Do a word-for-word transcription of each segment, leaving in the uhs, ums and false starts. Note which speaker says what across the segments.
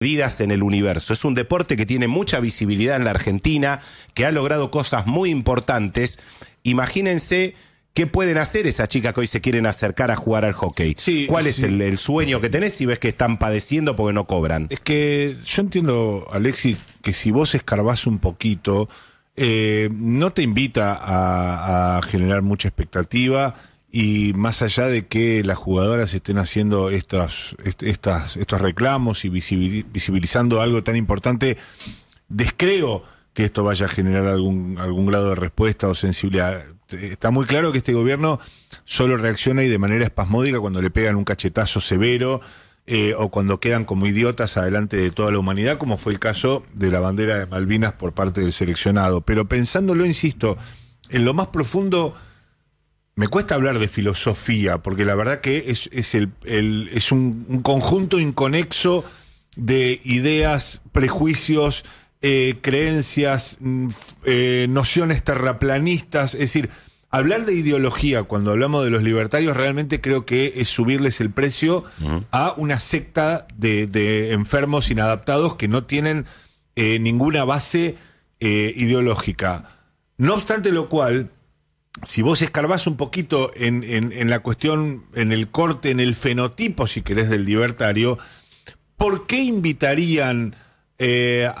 Speaker 1: en el universo. Es un deporte que tiene mucha visibilidad en la Argentina, que ha logrado cosas muy importantes. Imagínense qué pueden hacer esas chicas que hoy se quieren acercar a jugar al hockey. Sí, ¿Cuál es sí. el, el sueño que tenés si ves que están padeciendo porque no cobran?
Speaker 2: Es que yo entiendo, Alexis, que si vos escarbás un poquito, eh, no te invita a, a generar mucha expectativa. Y más allá de que las jugadoras estén haciendo estas, estas, estos reclamos y visibilizando algo tan importante, descreo que esto vaya a generar algún, algún grado de respuesta o sensibilidad. Está muy claro que este gobierno solo reacciona y de manera espasmódica cuando le pegan un cachetazo severo eh, o cuando quedan como idiotas adelante de toda la humanidad, como fue el caso de la bandera de Malvinas por parte del seleccionado. Pero pensándolo, insisto, en lo más profundo... Me cuesta hablar de filosofía, porque la verdad que es, es, el, el, es un, un conjunto inconexo de ideas, prejuicios, eh, creencias, eh, nociones terraplanistas. Es decir, hablar de ideología cuando hablamos de los libertarios realmente creo que es subirles el precio uh-huh. a una secta de, de enfermos inadaptados que no tienen eh, ninguna base eh, ideológica. No obstante lo cual... Si vos escarbás un poquito en, en, en la cuestión, en el corte, en el fenotipo, si querés, del libertario, ¿por qué invitarían eh,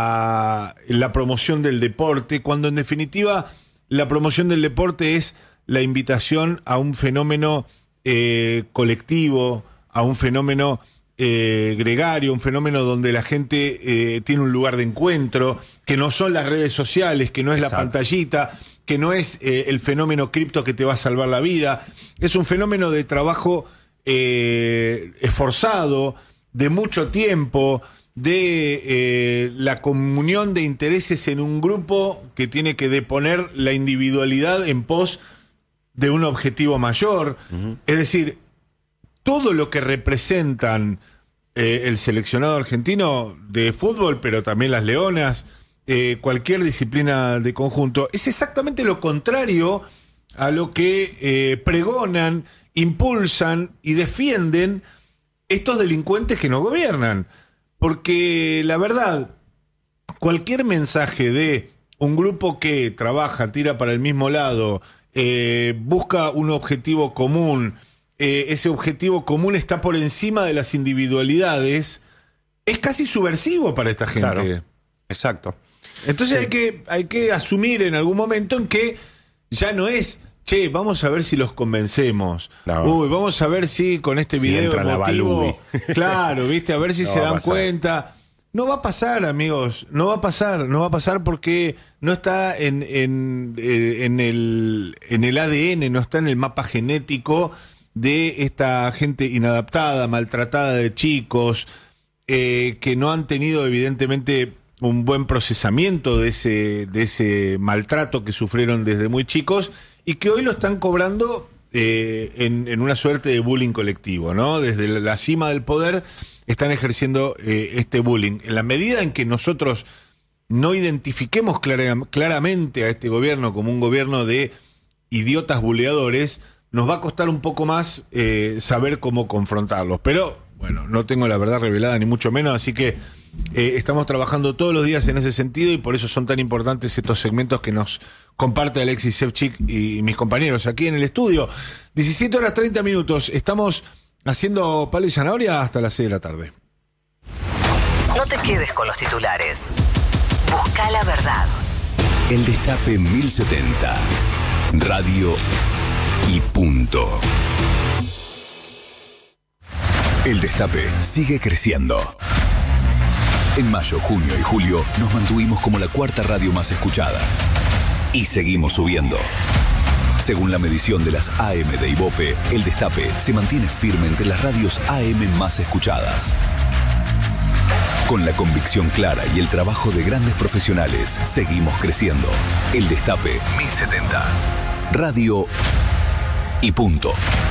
Speaker 2: a la promoción del deporte cuando en definitiva la promoción del deporte es la invitación a un fenómeno eh, colectivo, a un fenómeno eh, gregario, un fenómeno donde la gente eh, tiene un lugar de encuentro, que no son las redes sociales, que no es Exacto. la pantallita, que no es eh, el fenómeno cripto que te va a salvar la vida, es un fenómeno de trabajo eh, esforzado, de mucho tiempo, de eh, la comunión de intereses en un grupo que tiene que deponer la individualidad en pos de un objetivo mayor. Uh-huh. Es decir, todo lo que representan eh, el seleccionado argentino de fútbol, pero también las leonas, Eh, cualquier disciplina de conjunto, es exactamente lo contrario a lo que eh, pregonan, impulsan y defienden estos delincuentes que nos gobiernan. Porque la verdad, cualquier mensaje de un grupo que trabaja, tira para el mismo lado, eh, busca un objetivo común, eh, ese objetivo común está por encima de las individualidades, es casi subversivo para esta gente.
Speaker 1: Claro. Exacto.
Speaker 2: Entonces
Speaker 1: sí.
Speaker 2: hay que hay que asumir en algún momento en que ya no es, che, vamos a ver si los convencemos. No. Uy, vamos a ver si con este
Speaker 1: si
Speaker 2: video
Speaker 1: emotivo,
Speaker 2: claro, viste, a ver si no se dan cuenta. No va a pasar, amigos, no va a pasar, no va a pasar porque no está en en, en el en el A D N, no está en el mapa genético de esta gente inadaptada, maltratada de chicos, eh, que no han tenido evidentemente un buen procesamiento de ese, de ese maltrato que sufrieron desde muy chicos y que hoy lo están cobrando eh, en, en una suerte de bullying colectivo, ¿no? Desde la cima del poder están ejerciendo eh, este bullying. En la medida en que nosotros no identifiquemos clara, claramente a este gobierno como un gobierno de idiotas buleadores, nos va a costar un poco más eh, saber cómo confrontarlos. Pero, bueno, no tengo la verdad revelada ni mucho menos, así que Eh, estamos trabajando todos los días en ese sentido y por eso son tan importantes estos segmentos que nos comparte Alexis Sevchik y mis compañeros aquí en el estudio. diecisiete horas treinta minutos. Estamos haciendo Palo y Zanahoria hasta las seis de la tarde.
Speaker 3: No te quedes con los titulares. Busca la verdad.
Speaker 4: El Destape mil setenta. Radio y punto. El Destape sigue creciendo. En mayo, junio y julio nos mantuvimos como la cuarta radio más escuchada. Y seguimos subiendo. Según la medición de las A M de Ibope, El Destape se mantiene firme entre las radios A M más escuchadas. Con la convicción clara y el trabajo de grandes profesionales, seguimos creciendo. El Destape mil setenta. Radio y punto.